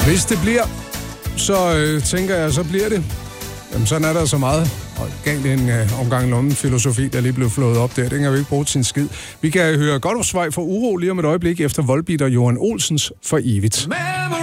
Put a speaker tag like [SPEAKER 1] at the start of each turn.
[SPEAKER 1] Hvis det bliver, så tænker jeg, så bliver det. Jamen, sådan er der så meget. Og galt en omgang lommen-filosofi, der lige blev flået op der. Den kan vi ikke bruge til en skid. Vi kan høre Godthåbsvej for uro lige om et øjeblik efter Volbeat og Johan Olsens For evigt.